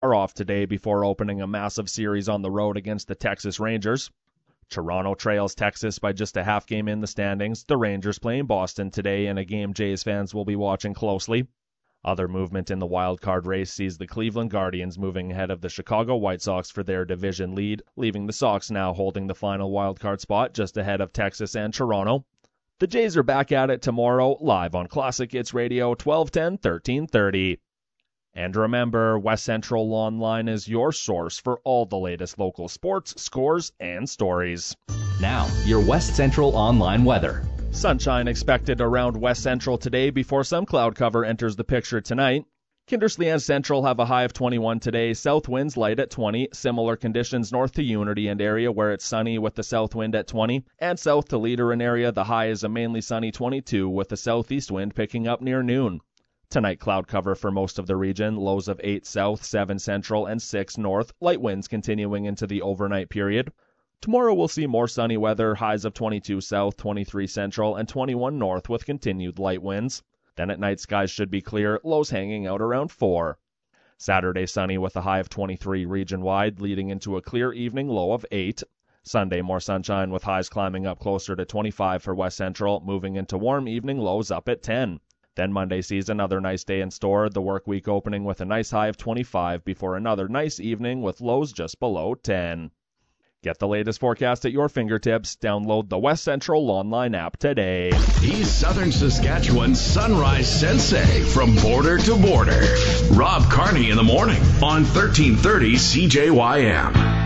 are off today before opening a massive series on the road against the Texas Rangers. Toronto trails Texas by just a half game in the standings. The Rangers playing Boston today in a game Jays fans will be watching closely. Other movement in the wild card race sees the Cleveland Guardians moving ahead of the Chicago White Sox for their division lead, leaving the Sox now holding the final wild card spot just ahead of Texas and Toronto. The Jays are back at it tomorrow, live on Classic Hits Radio, 1210, 1330. And remember, West Central Online is your source for all the latest local sports, scores, and stories. Now, your West Central Online weather. Sunshine expected around West Central today before some cloud cover enters the picture tonight. Kindersley and Central have a high of 21 today, south winds light at 20, similar conditions north to Unity and area where it's sunny with the south wind at 20, and south to Leader and area the high is a mainly sunny 22 with the southeast wind picking up near noon. Tonight cloud cover for most of the region, lows of 8 south, 7 central, and 6 north, light winds continuing into the overnight period. Tomorrow we'll see more sunny weather, highs of 22 south, 23 central, and 21 north with continued light winds. Then at night skies should be clear, lows hanging out around 4. Saturday sunny with a high of 23 region-wide, leading into a clear evening low of 8. Sunday more sunshine with highs climbing up closer to 25 for West Central, moving into warm evening lows up at 10. Then Monday sees another nice day in store, the work week opening with a nice high of 25 before another nice evening with lows just below 10. Get the latest forecast at your fingertips. Download the West Central Online app today. He's Southern Saskatchewan's Sunrise Sensei from border to border. Rob Carney in the morning on 1330 CJYM.